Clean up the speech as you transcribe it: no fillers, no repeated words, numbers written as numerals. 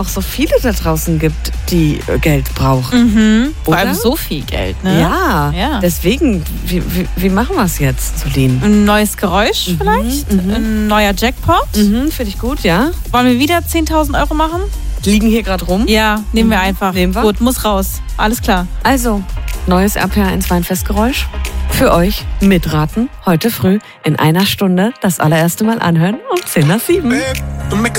noch so viele da draußen gibt, die Geld brauchen. Vor Oder? allem so viel Geld, ne? Ja. Deswegen, wie machen wir es jetzt, Solin? Ein neues Geräusch vielleicht? Ein neuer Jackpot? Finde ich gut, ja. Wollen wir wieder 10.000 Euro machen? Liegen hier gerade rum. Ja, nehmen wir einfach. Nehmen wir? Gut, muss raus. Alles klar. Also, neues RPA1 Weinfestgeräusch. Für euch mitraten. Heute früh in einer Stunde das allererste Mal anhören um 6:50.